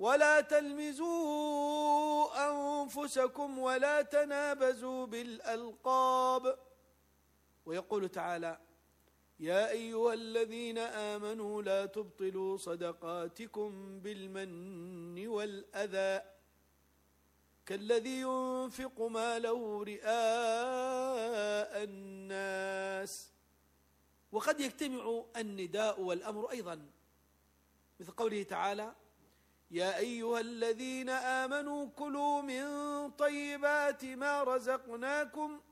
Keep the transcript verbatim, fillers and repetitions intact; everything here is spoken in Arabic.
ولا تلمزوا أنفسكم ولا تنابزوا بالألقاب. ويقول تعالى: يا أيها الذين آمنوا لا تبطلوا صدقاتكم بالمن والأذى كالذي ينفق ماله رئاء الناس. وقد يجتمع النداء والأمر أيضا، مثل قوله تعالى: يا أيها الذين آمنوا كلوا من طيبات ما رزقناكم